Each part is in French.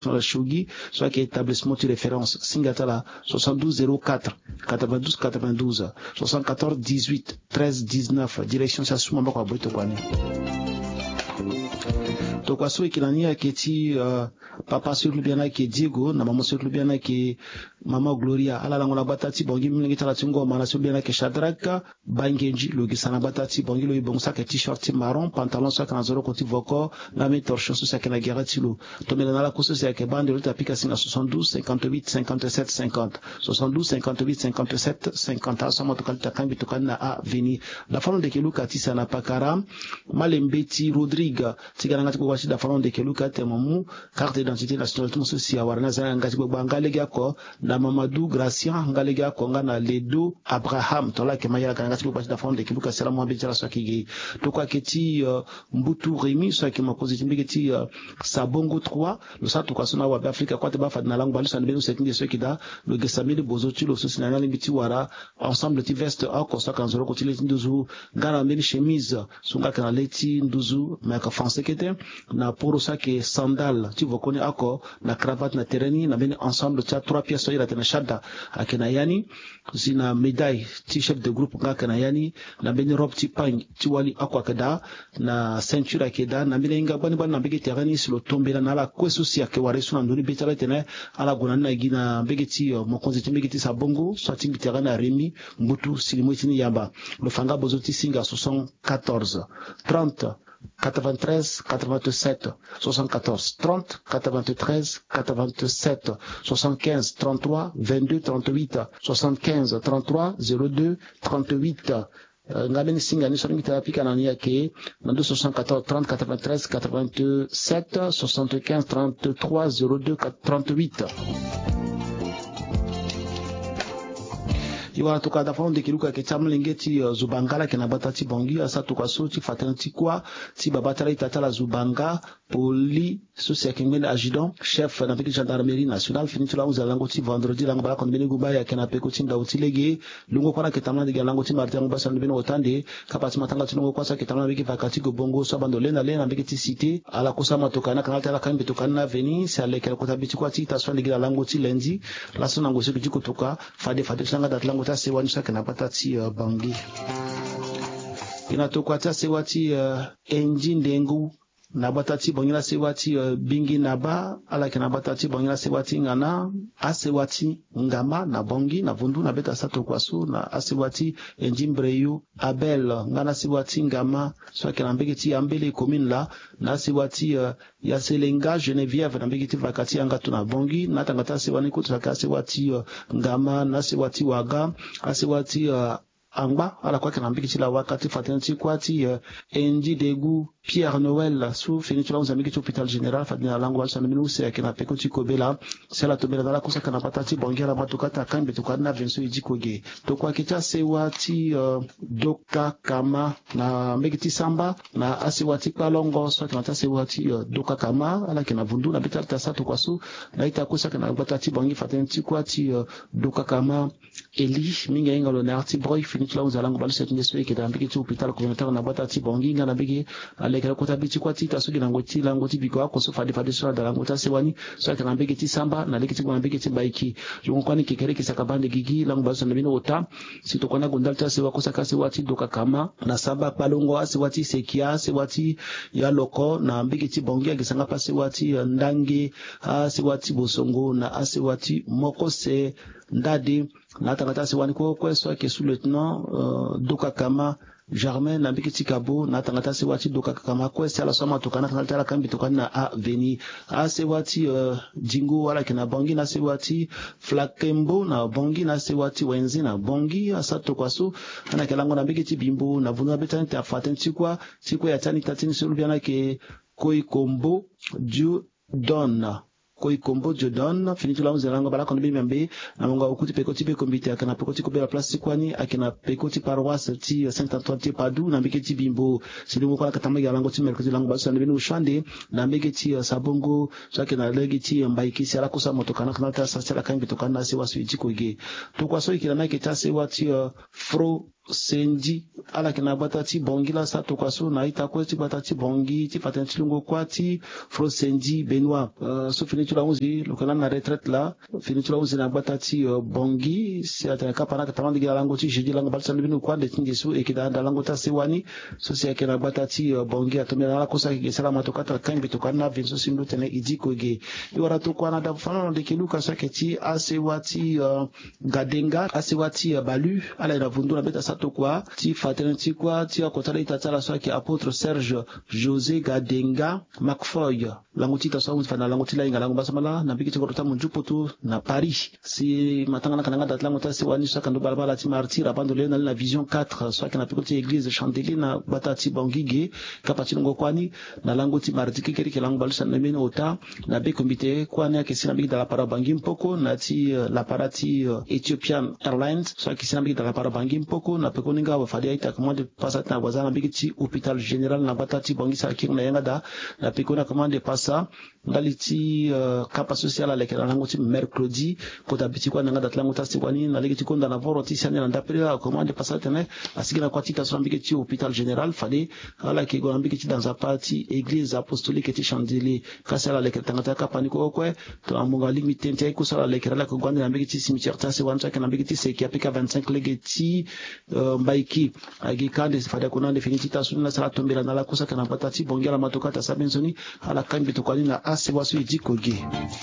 la Chougui, soit qui est établissement de référence, Singatala, 72 04 92 92, 74 18 13 19, direction Sassou Mambako Aboitokwani. Tokwaso ikilania keti papa sur lubiana ke Diego na mama sur lubiana ke mama Gloria ala langona batati bongi mlingi tala tingo mana sur lubiana ke Shadraka bangenji logi sana batati bongi lo ibongsa ke t-shirt marron pantalon sa kana zoro koti voko na mi torchon sa kana geratilo to melana la koso sa ke bande lo tapika singa 72 58 57 50 72 58 57 50 sama to kalta kambi to kana a veni la falo de ke luka tisa na pakara malembeti Rodrigue tigana ngati kwa shida falo de ke luka temamu carte d'identité nationale tout ceci a warana za ngati kwa bangalega ko na Mamadou Gracien ngalega ko ngana Ledo Abraham tola ke mayala kana ngati kwa shida falo de ke luka sala mo betela so kigi to kwa keti Mbutu Remi so ke makozi mbigeti Sabongo 3 lo sa to kwa sona wa Afrika kwa te ba fadna langu balu san benu sekindi so kida lo gesamile bozochi lo so sinana limbiti wara ensemble ti veste a ko sa kanzoro ko tile nduzu ngana mbeni chemise sunga kana leti nduzu maka français kete na poro sa ke sandal tu vokoni ako na cravate na tereni na beni ensemble tia 3 pièces so ira tena shada akena yani zina médaille ti chef de groupe ngaka na yani na beni robe ti pang ti wali ako akeda na ceinture akeda na beni nga bani bani na begi tereni silo tombela na la kweso si ake waresu na ndoni betala tena ala gonana na gina begeti mokonzi ti begeti Sabongo so ti tereni na Remi Mbutu silimwiti ni yamba le fanga bozoti singa 74 30 93 87 74 30 93 87 75 33 22 38 75 33 02 38 ngabeni singa ni sori mitala pika na yake na 274 30 93 87 75 33 02 38 iwa tuka da fond de kiluka ke tamlengeti zubangala ke na batati bongi asa tuka so ti fatanti kwa ti babatala itatala zubanga poli socia kengene adjudant chef na peki gendarmerie nationale finito la uza lango ti vendredi lango bala kon beni gubaya ke na peko ti ndauti lege lungo kwana ke tamla de lango ti marti lango basa beni otande kapati matanga ti lungo kwasa ke tamla beki vakati go bongo so bando lena lena beki ti cité ala kosa matokana kana tala kambe tokana veni sa le ke ko tabiti kwa ti taswa de lango ti lendi la so nango se ko toka fade sanga dat lango ta se wani saka na batati bangi ina to kwata se wati enji ndengu na batati bongila se wati bingi na ba ala ke na batati bongila se wati ngana ase wati ngama na bongi na vundu na beta sato kwasu na ase wati enji mbreyu abel ngana se wati ngama so ke na mbegeti ambele commune la na se wati ya selenga Geneviève na mbegeti vakati anga tuna bongi na tangata se wani kutu se wati ngama na se wati waga ase wati angba ala kwa kana mbiki la wakati fatanti kwati enji degu Pierre Noël sous finitula aux amis qui hôpital général fadina lango alsa minu se akina peko ti kobela c'est la tobela la kosa kana patati bongela matukata kambe tukana venso ijikoge to kwa kita se wati doka kama na mbiki samba na asi wati palongo so kana se wati doka kama ala kina vundu na bitata sato kwasu na ita kosa kana patati bongi fatanti kwati doka kama Eli minga inga lo na arti boy finitula aux alango balsa tingeswe ke dambiki ti hôpital communautaire na batati bongi nga na bigi alekela kota biti kwa tita sugi lango ti biko ako so fade so da lango ta sewani so ka nambege ti samba na lekiti kwa nambege ti baiki jongo kwani kekere ki sakabande gigi lango baso na bino ota sito kona gondal ta sewa kosa ka sewati doka kama na samba palongo asewati sekia sewati ya loko na nambege ti bongi agisanga pa sewati ndange sewati bosongo na asewati mokose ndade na tangata sewani ko so ke sous lieutenant doka kama Germain na bikiti kabo na tangata se wati doka kama kwa sala soma tokana kana tala kambi tokana na a veni a se wati jingo wala kina bongi na se wati flakembo na bongi na se wati wenzi na bongi asato kwaso ana kelango na bikiti bimbo na vunwa betani ta fatenti kwa siku ya tani tatini sulubiana ke koi kombo Dieu donne koi kombo Dieu donne finito la uzelango bala kono bimbe na monga okuti pekoti be kombite akana pekoti ko bela place kwani akina pekoti paroisse ti Saint Antoine ti Padoue na mbeketi bimbo silingo kwa katamba ya lango ti merkoti lango baso na binu shande na mbeketi Sabongo sake na legeti mbaiki sala kosa motokana kana ta sala kangi tokana se wasu ijiko ge to kwa so ikina na kita se wati fro sendi ala kina bata ti bongi la sa to kwaso na ita ko ti bata ti bongi ti faten ti lungo kwa ti fro sendi Benoît so fini tu la uzi lokana na retraite la fini tu la uzi na bata ti bongi si ata ka pana ka tamandi ga lango ti jeudi lango balsa binu kwa de tingi so e kida da lango ta sewani so si akena bata ti bongi atomi na ko sa ke sala matokata kan bitu kana vinso sindo tene idi ko ge iwara to kwa na da fana de kiluka sa ke ti asewati gadenga asewati balu ala ina vundu na beta sato kwa ti faten ti kwa ti akotala itatala so ke apôtre Serge José Gadenga Macfoy languti ta so fana languti la ingala ngba samala na biki tikota munjuputu na Paris si matanga na kananga datla ngota se wani saka ndo balabala ti martyr abando le na vision 4 so ke na pikoti église Chandelier na batati bangige kapati ngo kwani na languti mardi kikeri ke langu balusa na meno ota na be komite kwani ke sina biki da la para bangi mpoko na ti la parati Ethiopian Airlines so ke sina biki da la para bangi mpoko na pekoninga wa fadia ita commande pasat na wazana biki ti hôpital général na batati bangi sa ki na yanga da na pekona commande pasa ngaliti kapa social avec la langue mercredi kota biti kwa nanga datla ngota sikwani na legiti konda na voro ti sanya na pria commande passate ne asigina kwa tita so ambike ti hôpital général fade ala ke go ambike ti dans a partie église apostolique ti Chandelier kasala avec tangata kapa ni ko kwe to amunga limite ti ko sala avec la ko gwande ambike ti cimetière ta se wancha kana ambike ti se ki apika 25 legeti mbaiki agi kande fade ko na definiti ta sunna sala tombela na la kosa kana patati bongela matokata sabenzoni ala kambi to kwani na asewasu idikoge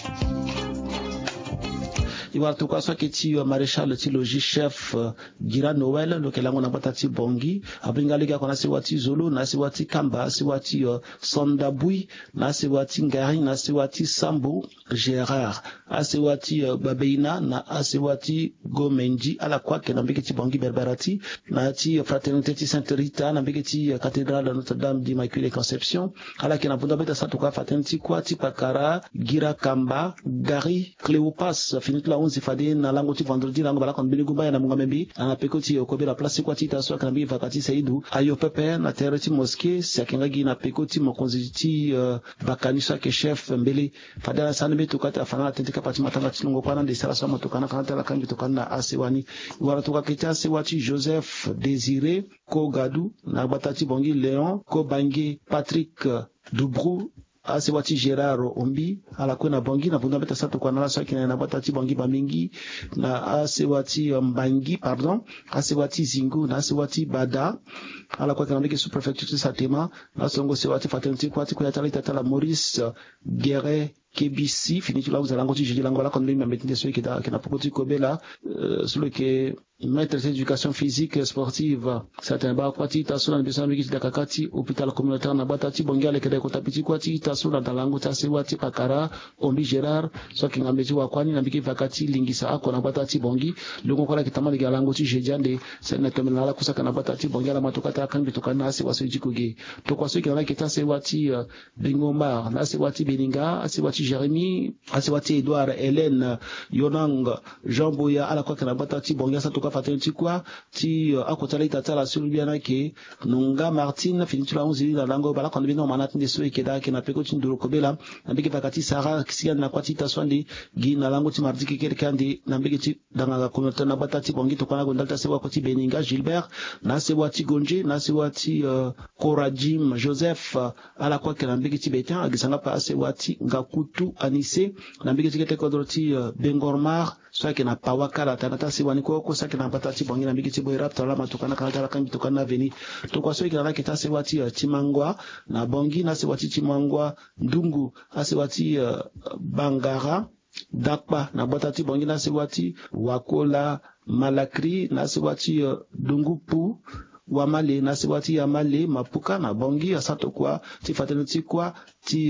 iwara to kwa so ke ti maréchal ti logis chef Gira Noël lo ke lango na batati bongi abinga liga kona se wati zolo na se wati kamba se wati sondabui na se wati ngari na se wati sambo Gérard ase wati babeina na ase wati gomenji ala kwa ke na mbike ti bongi berberati na ti fraternité ti Sainte Rita na mbike ti cathédrale Notre-Dame d'Immaculée Conception ala ke na bunda beta sa to kwa fraternité kwa ti pakara Gira Kamba Gari Cléopas finit la onze fade na lango ti vendredi lango bala kon biligu ba na mungamembi ana pekoti ko bela place kwa ti ta so kana bi vakati saidu ayo pepe na terre ti mosquée sakenga gi na pekoti mokonzi ti bakanisa ke chef mbele fade na sanbe to kata fana tentika pati matanga ti longo kwana de sala so motokana kana tala kangi to kana asewani wala to kakita sewati Joseph Désiré ko gadu na batati bongi Léon ko bangi Patrick Dubrou asewati Gérard Ombi ala kwena bongi na bunda beta sato kwa nala saki na batati bongi bamingi na asewati mbangi pardon asewati Zingu na asewati Bada ala kwa kana ndike sous-préfecture Satema na songo sewati fraternité kwa ti kwa tala itala Maurice Guéret KBC fini tu la vous allez jeudi lango la konde mbetinde so ki na pokoti kobela sur que maître d'éducation physique sportive certains ba kwati tasuna mbisa mbiki da kakati hôpital communautaire na batati bongale kede ko tapiti kwati tasuna dalango tasewati pakara Ombi Gérard so ki ngambeji wa kwani na mbiki vakati lingisa ako na batati bongi longo kola kitamali ga lango ti jeudi ande sena tomela la kusaka na batati bongi la matokata kan bitokana asi waso jikuge to kwaso ki na kita sewati Bingomba na sewati Beninga asewati Jérémy asewati Edouard Hélène Yonang Jean Boya ala kwa kana batati bongi sa to kwa fatenti kwa ti akotala itatala sulubiana ke nunga Martine finitula onzi la lango bala kon bino manati de so ekeda ke na peko ti nduro kobela na biki vakati Sara kisia na kwati taswandi gi na lango ti mardi ke kandi na biki ti danga communauté na batati bongi to kana gondalta sewa ko ti Beninga Gilbert na sewa ti Gonje na sewa ti Korajim Joseph ala kwa kana biki ti Betin agisanga pa sewa ti Ngakutu Anissé na biki ti kete kodroti Bengormar so ke na pawakala tanata sewa ni ko sa ke na batati bongi na biki ti boira tala matukana kana tala kan bitukana veni to kwa so ke na kita sewa ti Timangwa na bongi na sewa ti Timangwa Ndungu asewa ti Bangara Dakpa na batati bongi na sewa ti Wakola Malakri na sewa ti Dungupu Wamale na sewa ti Yamale Mapuka na bongi asato kwa ti fraternité kwa ti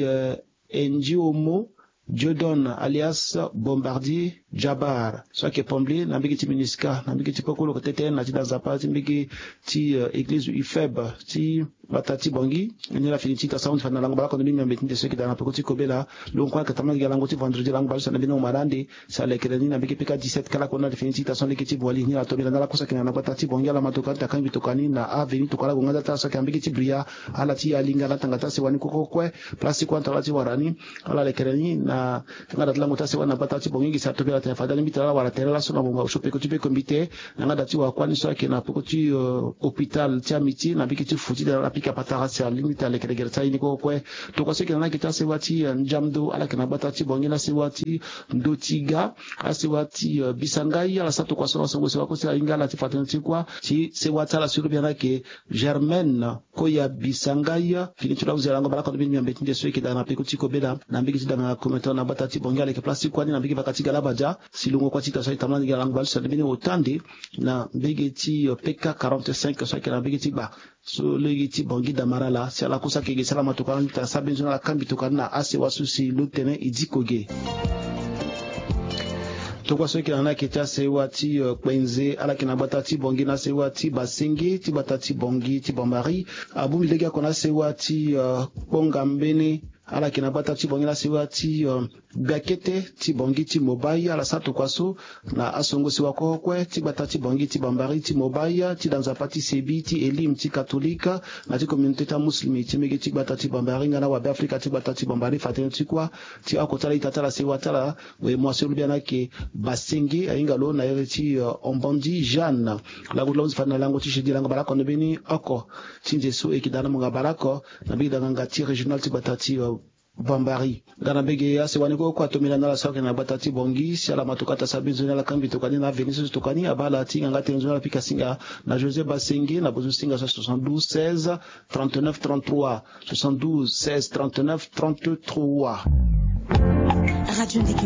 Njiomo Jordan alias Bombardier Jabar so ke pomble na mbiki ti Miniska na mbiki ti pokolo ko tete na ti dans a parti mbiki ti église Ifeb ti batati bongi ni la finiti ta sound fana lango bala ko mi mbetinde so ki dana pe ko ti kobela lo kwa ka tamanga ga lango ti vendredi lango bala sana bino marande sa le keleni na biki pika 17 kala ko na finiti ta son lekiti bwali ni la to bila na la kosa kina na batati bongi ala matoka ta kan bitokani na aveni to kala ko ngada ta so ka mbiki ti bria ala ti alinga la tangata se wani ko kwe place ko anta la ti warani ala le keleni na ngada lango ta se wana batati bongi ki sa to bila ta fadani bitala wala tela so na bongo so pe ko ti pe komite ngada ti wa kwani so kina pe ko ti hôpital ti amiti na biki ti futi da la pika patara se limita le kele ta ini ko kwe to ko se kina kita se wati njamdo ala kina batati bongi na se wati ndotiga ala se wati bisangai ala sa to ko so se wako se ingala ti fatana ti kwa ti se wata la sulu bien ke Germaine ko ya bisangai fini tu la uzela bala ko bi mi mbetinde so ki da na pe ko ti ko bela na biki ti da na kometa na batati bongi ala ke plastique kwa ni na biki vakati gala baja silungo kwa ti ta so itamana ngala ngbal sa de bini otande na biki ti PK 45 so ki na biki ti ba so legi ti bongi damara la si ala kusa kege sala matoka ta sabin zona la kambi to kana ase wasusi lutene idikoge to kwa so kila na kita se wati kwenze ala kina batati bongi na se wati basengi ti batati bongi ti bombari abu milega kona se wati pongambene ala kina batati bongi na se wati bakete ti bongi ti mobai ala sato kwaso na asongo si wako kwe ti batati bongi ti bambari ti mobai ti danza pati sebi ti elim ti katolika na ti communauté ta muslimi ti mege ti batati bambari ngana wa Afrika ti batati bambari fatene ti kwa ti akotala itatala se watala we mwase lubiana ke basengi ainga lo na yele ti ombondi Jeanne la gudlo fana lango ti shedi lango barako nebeni oko ti njesu ekidana munga barako na bida nganga ti regional ti batati Bambari gana bege ya se waniko kwa to milana la soka na batati bongi si ala matukata sabinzo na la kambi tokani na Vinicius tokani abala tinga ngati nzo na pika singa na José Basengi na bozu singa 72 16 39 33 72 16 39 33 Radio